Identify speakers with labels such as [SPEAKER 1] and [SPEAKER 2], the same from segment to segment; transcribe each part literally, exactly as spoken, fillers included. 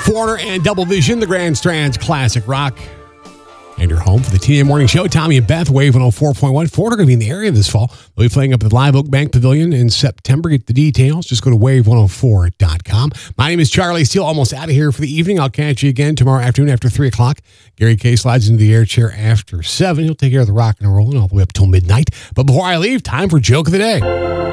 [SPEAKER 1] Foreigner and Double Vision, the Grand Strands Classic Rock. And your home for the T M Morning Show. Tommy and Beth, Wave one oh four point one. Foreigner going to be in the area this fall. They'll be playing up at the Live Oak Bank Pavilion in September. Get the details. Just go to wave one oh four dot com. My name is Charlie Steele. Almost out of here for the evening. I'll catch you again tomorrow afternoon after three o'clock. Gary K slides into the air chair after seven. He'll take care of the rock and roll and all the way up till midnight. But before I leave, time for Joke of the Day.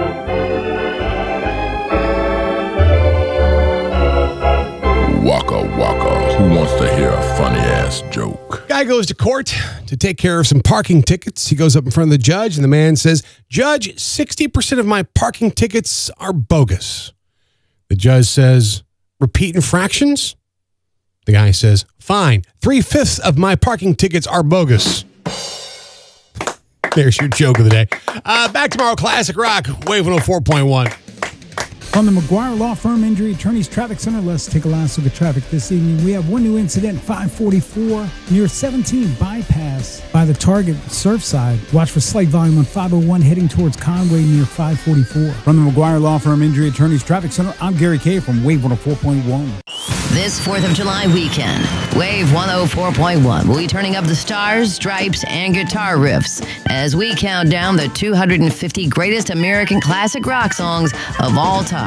[SPEAKER 2] Waka waka. Who wants to hear a funny ass joke?
[SPEAKER 1] Guy goes to court to take care of some parking tickets. He goes up in front of the judge, and the man says, "Judge, sixty percent of my parking tickets are bogus." The judge says, "Repeat in fractions?" The guy says, "Fine, three-fifths of my parking tickets are bogus." There's your joke of the day. Uh, back tomorrow, Classic Rock, Wave one oh four point one.
[SPEAKER 3] From the McGuire Law Firm Injury Attorneys Traffic Center, let's take a last look at traffic this evening. We have one new incident, five forty-four, near seventeen bypass by the Target Surfside. Watch for slight volume on five oh one heading towards Conway near five forty-four. From the McGuire Law Firm Injury Attorneys Traffic Center, I'm Gary Kay from Wave one oh four point one.
[SPEAKER 4] This fourth of July weekend, Wave one oh four point one will be turning up the stars, stripes, and guitar riffs as we count down the two hundred fifty greatest American classic rock songs of all time.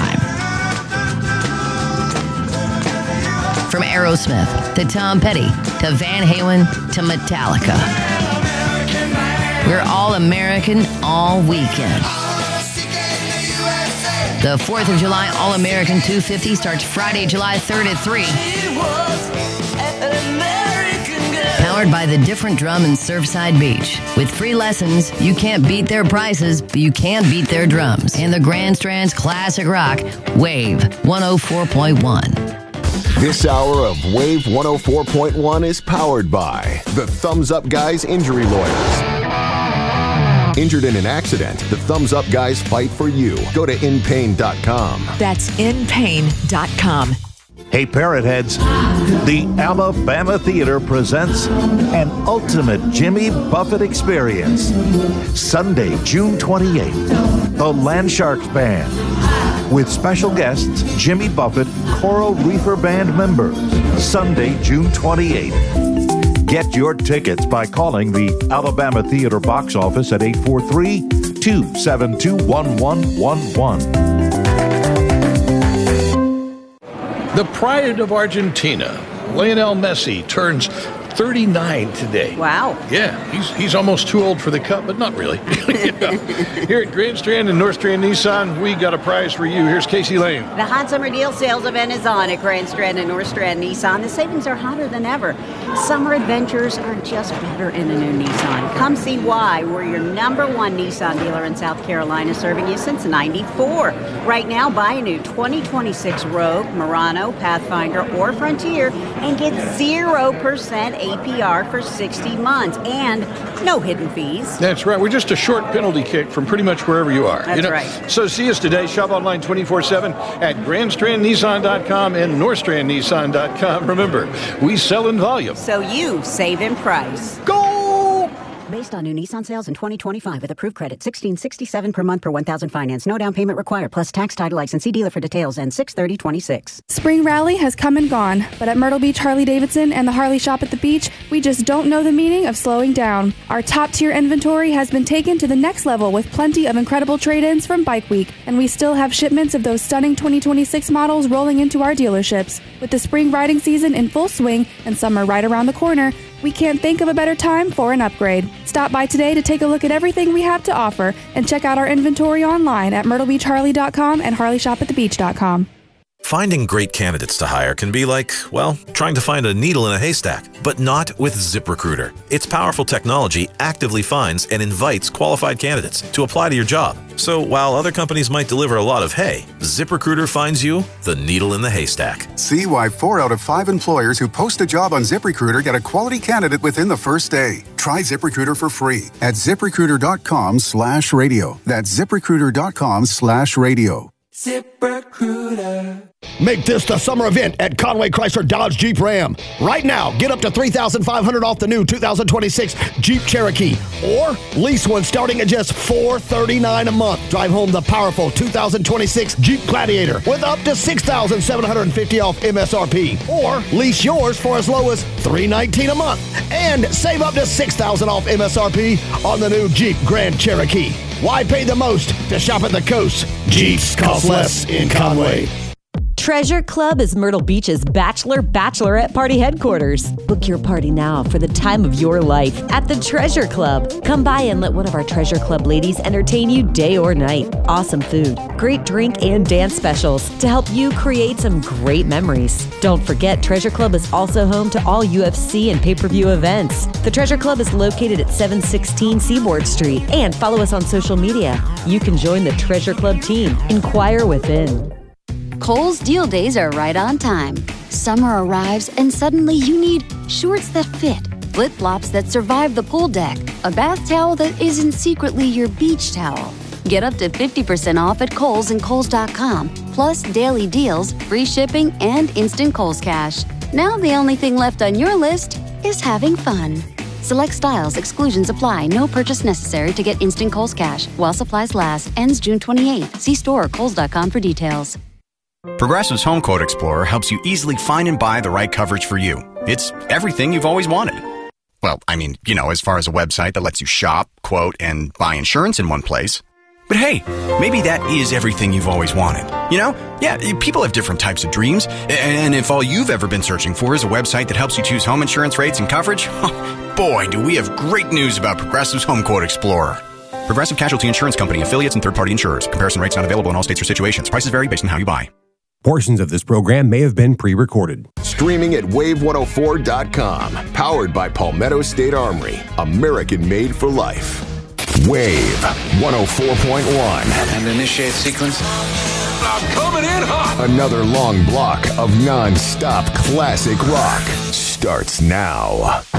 [SPEAKER 4] From Aerosmith to Tom Petty to Van Halen to Metallica. We're all American all weekend. The fourth of July All-American two fifty starts Friday, July third at three. Powered by the Different Drum in Surfside Beach. With free lessons, you can't beat their prices, but you can beat their drums. And the Grand Strands Classic Rock, Wave one oh four point one.
[SPEAKER 5] This hour of Wave one oh four point one is powered by the Thumbs Up Guys Injury Lawyers. Injured in an accident, the Thumbs Up Guys fight for you. Go to in pain dot com.
[SPEAKER 6] That's in pain dot com.
[SPEAKER 7] Hey, Parrot Heads, the Alabama Theater presents an ultimate Jimmy Buffett experience. Sunday, June twenty-eighth, the Land Sharks Band. With special guests, Jimmy Buffett, Coral Reefer Band members. Sunday, June twenty-eighth. Get your tickets by calling the Alabama Theater box office at eight four three, two seven two, one one one one.
[SPEAKER 8] The pride of Argentina, Lionel Messi, turns thirty-nine today.
[SPEAKER 9] Wow.
[SPEAKER 8] Yeah, he's he's almost too old for the cup, but not really. You know, here at Grand Strand and North Strand Nissan, we got a prize for you. Here's Casey Lane.
[SPEAKER 9] The Hot Summer Deal Sales event is on at Grand Strand and North Strand Nissan. The savings are hotter than ever. Summer adventures are just better in a new Nissan. Come see why. We're your number one Nissan dealer in South Carolina, serving you since ninety-four. Right now, buy a new twenty twenty-six Rogue, Murano, Pathfinder, or Frontier and get zero percent A P R for sixty months and no hidden fees.
[SPEAKER 8] That's right. We're just a short penalty kick from pretty much wherever you are.
[SPEAKER 9] That's
[SPEAKER 8] you know?
[SPEAKER 9] right.
[SPEAKER 8] So see us today. Shop online twenty-four seven at grand strand nissan dot com and north strand nissan dot com. Remember, we sell in volume.
[SPEAKER 9] So you save in price.
[SPEAKER 8] Go!
[SPEAKER 9] Based on new Nissan sales in twenty twenty-five with approved credit, sixteen sixty-seven per month per one thousand finance. No down payment required, plus tax, title, license. See dealer for details and six thirty twenty-six.
[SPEAKER 10] Spring Rally has come and gone, but at Myrtle Beach Harley-Davidson and the Harley Shop at the beach, we just don't know the meaning of slowing down. Our top-tier inventory has been taken to the next level with plenty of incredible trade-ins from Bike Week, and we still have shipments of those stunning twenty twenty-six models rolling into our dealerships. With the spring riding season in full swing and summer right around the corner, we can't think of a better time for an upgrade. Stop by today to take a look at everything we have to offer and check out our inventory online at myrtle beach harley dot com and harley shop at the beach dot com.
[SPEAKER 11] Finding great candidates to hire can be like, well, trying to find a needle in a haystack, but not with ZipRecruiter. Its powerful technology actively finds and invites qualified candidates to apply to your job. So while other companies might deliver a lot of hay, ZipRecruiter finds you the needle in the haystack.
[SPEAKER 12] See why four out of five employers who post a job on ZipRecruiter get a quality candidate within the first day. Try ZipRecruiter for free at ziprecruiter dot com slash radio. That's ziprecruiter dot com slash radio.
[SPEAKER 13] ZipRecruiter. Make this the summer event at Conway Chrysler Dodge Jeep Ram. Right now, get up to three thousand five hundred dollars off the new two thousand twenty-six Jeep Cherokee. Or lease one starting at just four hundred thirty-nine dollars a month. Drive home the powerful two thousand twenty-six Jeep Gladiator with up to six thousand seven hundred fifty dollars off M S R P. Or lease yours for as low as three hundred nineteen dollars a month. And save up to six thousand dollars off M S R P on the new Jeep Grand Cherokee. Why pay the most to shop at the coast? Jeeps cost less in Conway.
[SPEAKER 14] Treasure Club is Myrtle Beach's bachelor bachelorette party headquarters. Book your party now for the time of your life at the Treasure Club. Come by and let one of our Treasure Club ladies entertain you day or night. Awesome food, great drink and dance specials to help you create some great memories. Don't forget, Treasure Club is also home to all U F C and pay-per-view events. The Treasure Club is located at seven sixteen Seaboard Street, and follow us on social media. You can join the Treasure Club team. Inquire within.
[SPEAKER 15] Kohl's deal days are right on time. Summer arrives and suddenly you need shorts that fit, flip-flops that survive the pool deck, a bath towel that isn't secretly your beach towel. Get up to fifty percent off at Kohl's and Kohl's dot com, plus daily deals, free shipping, and instant Kohl's Cash. Now the only thing left on your list is having fun. Select styles, exclusions apply. No purchase necessary to get instant Kohl's Cash. While supplies last. Ends June twenty-eighth. See store or Kohl's dot com for details.
[SPEAKER 16] Progressive's Home Quote Explorer helps you easily find and buy the right coverage for you. It's everything you've always wanted. Well, I mean, you know, as far as a website that lets you shop, quote, and buy insurance in one place. But hey, maybe that is everything you've always wanted. You know? Yeah, people have different types of dreams. And if all you've ever been searching for is a website that helps you choose home insurance rates and coverage, boy, do we have great news about Progressive's Home Quote Explorer. Progressive Casualty Insurance Company, affiliates, and third-party insurers. Comparison rates not available in all states or situations. Prices vary based on how you buy.
[SPEAKER 17] Portions of this program may have been pre-recorded.
[SPEAKER 5] Streaming at wave one oh four dot com. Powered by Palmetto State Armory. American made for life. Wave one oh four point one.
[SPEAKER 18] And initiate sequence.
[SPEAKER 5] I'm coming in hot. Another long block of non-stop classic rock starts now.